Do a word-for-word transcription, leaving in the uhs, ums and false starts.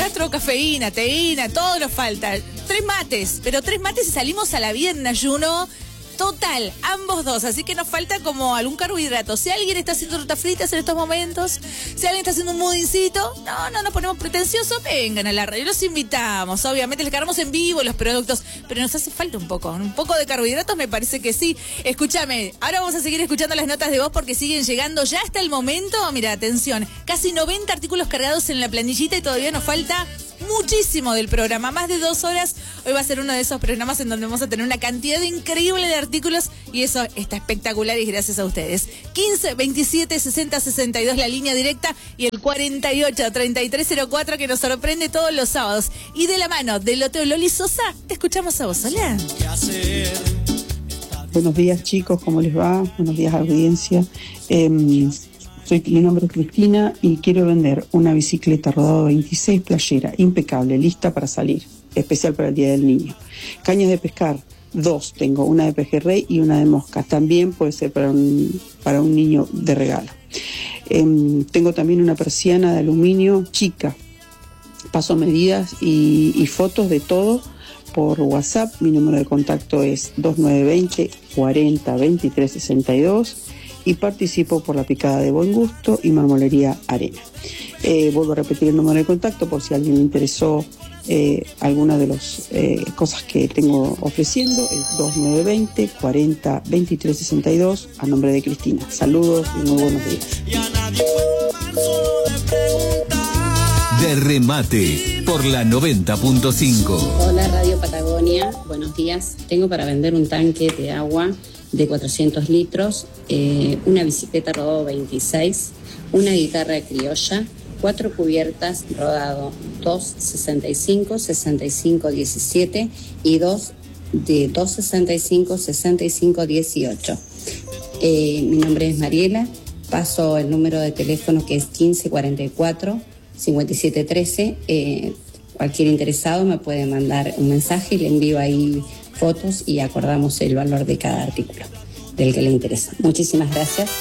gastro, cafeína, teína, todo nos falta. Tres mates, pero tres mates y salimos a la vida en ayuno total, ambos dos, así que nos falta como algún carbohidrato. Si alguien está haciendo tortas fritas en estos momentos, si alguien está haciendo un mudincito, no, no nos ponemos pretenciosos, vengan a la radio, los invitamos, obviamente les cargamos en vivo los productos, pero nos hace falta un poco, un poco de carbohidratos me parece que sí. Escúchame, ahora vamos a seguir escuchando las notas de voz porque siguen llegando ya hasta el momento, mira, atención, casi noventa artículos cargados en la planillita y todavía nos falta muchísimo del programa, más de dos horas. Hoy va a ser uno de esos programas en donde vamos a tener una cantidad increíble de artículos y eso está espectacular y gracias a ustedes. quince, veintisiete, sesenta, sesenta y dos la línea directa y el cuarenta y ocho, treinta y tres cero cuatro que nos sorprende todos los sábados. Y de la mano del Loteo Loli Sosa, te escuchamos a vos. Hola. Buenos días chicos, ¿cómo les va? Buenos días audiencia. Eh, Soy, mi nombre es Cristina y quiero vender una bicicleta Rodado veintiséis playera, impecable, lista para salir, especial para el Día del Niño. Cañas de pescar, dos tengo, una de pejerrey y una de mosca. También puede ser para un, para un niño de regalo. Eh, tengo también una persiana de aluminio chica. Paso medidas y, y fotos de todo por WhatsApp. Mi número de contacto es dos nueve dos cero, cuarenta, veintitrés sesenta y dos. Y participo por la picada de Buen Gusto y Marmolería Arena. Eh, vuelvo a repetir el número de contacto por si a alguien le interesó eh, alguna de las eh, cosas que tengo ofreciendo. Es dos nueve dos cero, cuarenta, veintitrés sesenta y dos a nombre de Cristina. Saludos y muy buenos días. De remate por la noventa punto cinco. Hola Radio Patagonia, buenos días. Tengo para vender un tanque de agua de cuatrocientos litros, eh, una bicicleta Rodado veintiséis, una guitarra criolla, cuatro cubiertas Rodado dos sesenta y cinco, sesenta y cinco diecisiete y dos de dos sesenta y cinco, sesenta y cinco dieciocho. Eh, mi nombre es Mariela, paso el número de teléfono que es quince cuarenta y cuatro, cincuenta y siete trece. Eh, cualquier interesado me puede mandar un mensaje y le envío ahí fotos y acordamos el valor de cada artículo del que le interesa. Muchísimas gracias.